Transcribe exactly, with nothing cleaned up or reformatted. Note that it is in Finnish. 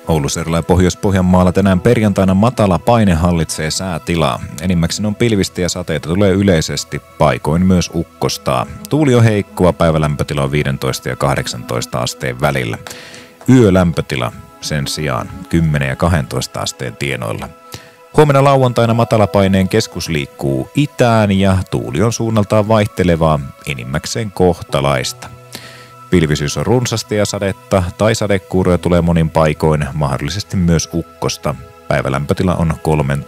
Ouluseudulla ja Pohjois-Pohjanmaalla tänään perjantaina matala paine hallitsee säätilaa. Enimmäkseen on pilvistä ja sateita tulee yleisesti, paikoin myös ukkostaa. Tuuli on heikkoa, päivälämpötila on viisitoista ja kahdeksantoista asteen välillä. Yölämpötila sen sijaan kymmenen ja kaksitoista asteen tienoilla. Huomenna lauantaina matalapaineen keskus liikkuu itään ja tuuli on suunnaltaan vaihtelevaa, enimmäkseen kohtalaista. Pilvisyys on runsasta ja sadetta tai sadekuuroja tulee monin paikoin, mahdollisesti myös ukkosta. Päivälämpötila on kolmetoista